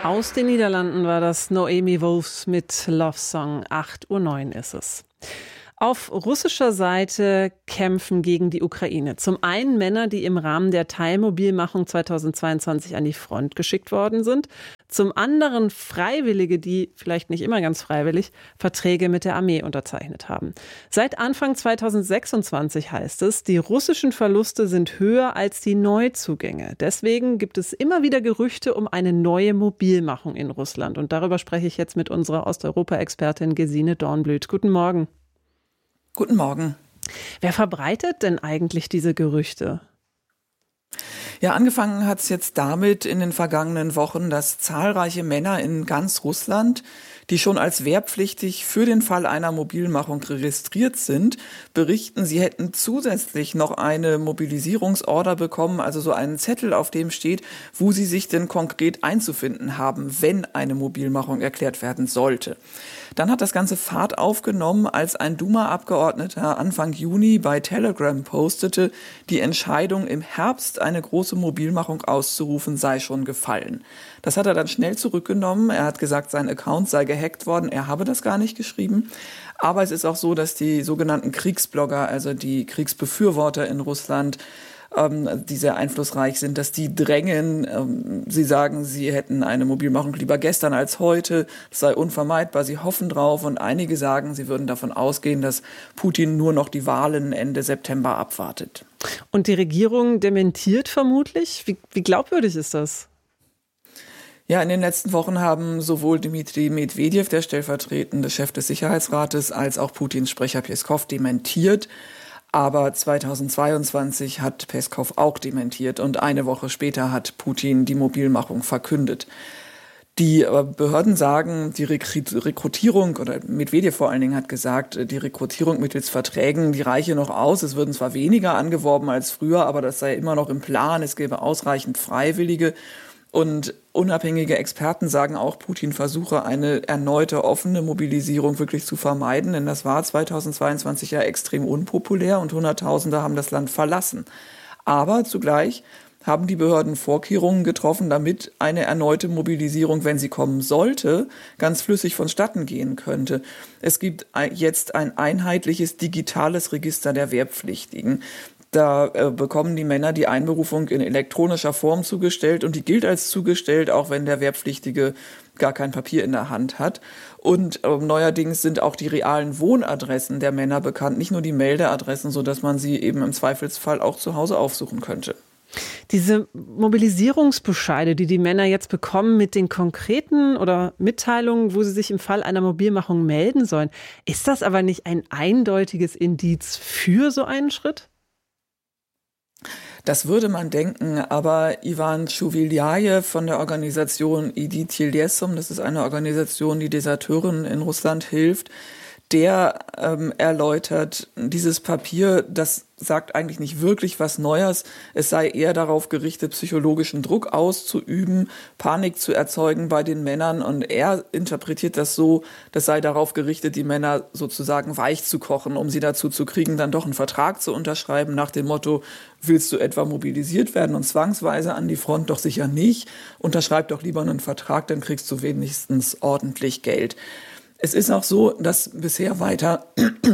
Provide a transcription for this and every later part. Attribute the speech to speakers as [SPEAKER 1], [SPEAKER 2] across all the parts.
[SPEAKER 1] Aus den Niederlanden war das Noemi Wolfs mit Love Song. 8:09 Uhr ist es. Auf russischer Seite kämpfen gegen die Ukraine. Zum einen Männer, die im Rahmen der Teilmobilmachung 2022 an die Front geschickt worden sind. Zum anderen Freiwillige, die, vielleicht nicht immer ganz freiwillig, Verträge mit der Armee unterzeichnet haben. Seit Anfang 2026 heißt es, die russischen Verluste sind höher als die Neuzugänge. Deswegen gibt es immer wieder Gerüchte um eine neue Mobilmachung in Russland. Und darüber spreche ich jetzt mit unserer Osteuropa-Expertin Gesine Dornblüt. Guten Morgen.
[SPEAKER 2] Guten Morgen.
[SPEAKER 1] Wer verbreitet denn eigentlich diese Gerüchte?
[SPEAKER 2] Ja, angefangen hat es jetzt damit in den vergangenen Wochen, dass zahlreiche Männer in ganz Russland, die schon als wehrpflichtig für den Fall einer Mobilmachung registriert sind, berichten, sie hätten zusätzlich noch eine Mobilisierungsorder bekommen, also so einen Zettel, auf dem steht, wo sie sich denn konkret einzufinden haben, wenn eine Mobilmachung erklärt werden sollte. Dann hat das Ganze Fahrt aufgenommen, als ein Duma-Abgeordneter Anfang Juni bei Telegram postete, die Entscheidung, im Herbst eine große Mobilmachung auszurufen, sei schon gefallen. Das hat er dann schnell zurückgenommen. Er hat gesagt, sein Account sei gehackt worden. Er habe das gar nicht geschrieben. Aber es ist auch so, dass die sogenannten Kriegsblogger, also die Kriegsbefürworter in Russland, die sehr einflussreich sind, dass die drängen. Sie sagen, sie hätten eine Mobilmachung lieber gestern als heute. Das sei unvermeidbar. Sie hoffen drauf. Und einige sagen, sie würden davon ausgehen, dass Putin nur noch die Wahlen Ende September abwartet.
[SPEAKER 1] Und die Regierung dementiert vermutlich? Wie glaubwürdig ist das?
[SPEAKER 2] Ja, in den letzten Wochen haben sowohl Dmitri Medvedev, der stellvertretende Chef des Sicherheitsrates, als auch Putins Sprecher Peskov dementiert. Aber 2022 hat Peskov auch dementiert und eine Woche später hat Putin die Mobilmachung verkündet. Die Behörden sagen, die Rekrutierung, oder Medvedev vor allen Dingen hat gesagt, die Rekrutierung mittels Verträgen, die reiche noch aus. Es würden zwar weniger angeworben als früher, aber das sei immer noch im Plan. Es gäbe ausreichend Freiwillige. Und unabhängige Experten sagen auch, Putin versuche eine erneute offene Mobilisierung wirklich zu vermeiden, denn das war 2022 ja extrem unpopulär und Hunderttausende haben das Land verlassen. Aber zugleich haben die Behörden Vorkehrungen getroffen, damit eine erneute Mobilisierung, wenn sie kommen sollte, ganz flüssig vonstatten gehen könnte. Es gibt jetzt ein einheitliches digitales Register der Wehrpflichtigen. Da bekommen die Männer die Einberufung in elektronischer Form zugestellt und die gilt als zugestellt, auch wenn der Wehrpflichtige gar kein Papier in der Hand hat. Und neuerdings sind auch die realen Wohnadressen der Männer bekannt, nicht nur die Meldeadressen, sodass man sie eben im Zweifelsfall auch zu Hause aufsuchen könnte.
[SPEAKER 1] Diese Mobilisierungsbescheide, die die Männer jetzt bekommen mit den konkreten oder Mitteilungen, wo sie sich im Fall einer Mobilmachung melden sollen, ist das aber nicht ein eindeutiges Indiz für so einen Schritt?
[SPEAKER 2] Das würde man denken, aber Ivan Schuviljajew von der Organisation Iditi Ljesum, das ist eine Organisation, die Deserteuren in Russland hilft, der erläutert, dieses Papier, das sagt eigentlich nicht wirklich was Neues. Es sei eher darauf gerichtet, psychologischen Druck auszuüben, Panik zu erzeugen bei den Männern. Und er interpretiert das so, das sei darauf gerichtet, die Männer sozusagen weich zu kochen, um sie dazu zu kriegen, dann doch einen Vertrag zu unterschreiben nach dem Motto, willst du etwa mobilisiert werden und zwangsweise an die Front? Doch sicher nicht. Unterschreib doch lieber einen Vertrag, dann kriegst du wenigstens ordentlich Geld. Es ist auch so, dass bisher weiter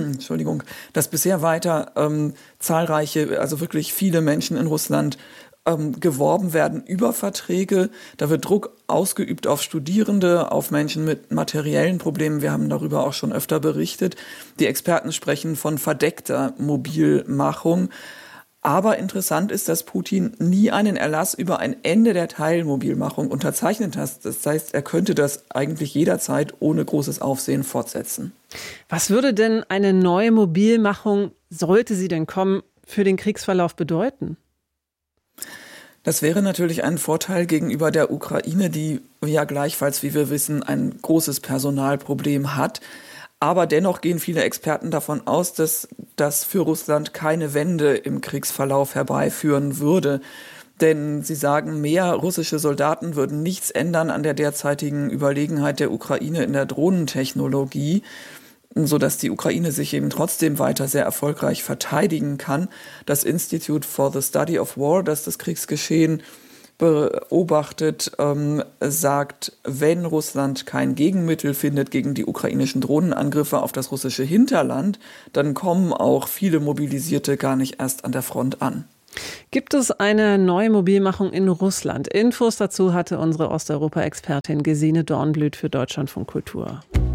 [SPEAKER 2] zahlreiche, also wirklich viele Menschen in Russland geworben werden über Verträge. Da wird Druck ausgeübt auf Studierende, auf Menschen mit materiellen Problemen. Wir haben darüber auch schon öfter berichtet. Die Experten sprechen von verdeckter Mobilmachung. Aber interessant ist, dass Putin nie einen Erlass über ein Ende der Teilmobilmachung unterzeichnet hat. Das heißt, er könnte das eigentlich jederzeit ohne großes Aufsehen fortsetzen.
[SPEAKER 1] Was würde denn eine neue Mobilmachung, sollte sie denn kommen, für den Kriegsverlauf bedeuten?
[SPEAKER 2] Das wäre natürlich ein Vorteil gegenüber der Ukraine, die ja gleichfalls, wie wir wissen, ein großes Personalproblem hat. Aber dennoch gehen viele Experten davon aus, dass das für Russland keine Wende im Kriegsverlauf herbeiführen würde. Denn sie sagen, mehr russische Soldaten würden nichts ändern an der derzeitigen Überlegenheit der Ukraine in der Drohnentechnologie, sodass die Ukraine sich eben trotzdem weiter sehr erfolgreich verteidigen kann. Das Institute for the Study of War, das das Kriegsgeschehen beobachtet, sagt, wenn Russland kein Gegenmittel findet gegen die ukrainischen Drohnenangriffe auf das russische Hinterland, dann kommen auch viele Mobilisierte gar nicht erst an der Front an.
[SPEAKER 1] Gibt es eine neue Mobilmachung in Russland? Infos dazu hatte unsere Osteuropa-Expertin Gesine Dornblüt für Deutschlandfunk Kultur.